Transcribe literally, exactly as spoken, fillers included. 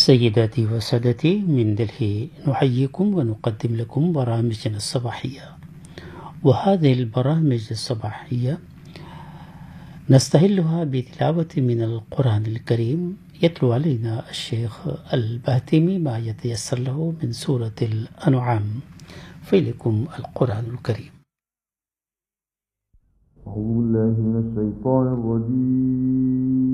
سيداتي وسادتي، من دلهي نحييكم ونقدم لكم برامجنا الصباحية. وهذه البرامج الصباحية نستهلها بتلاوة من القرآن الكريم. يتلو علينا الشيخ البهتيمي ما يتيسر له من سورة الأنعام. فإليكم القرآن الكريم. أعوذ بالله من الشيطان الرجيم.